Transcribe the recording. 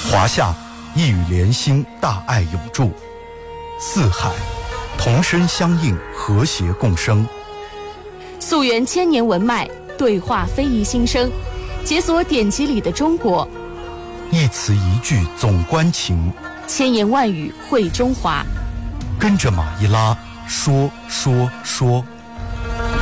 华夏一语连心，大爱永驻；四海同声相应，和谐共生。 溯源千年文脉，对话非遗新生，解锁典籍里的中国。 一词一句总关情， 千言万语汇中华。 跟着马一拉，说说说。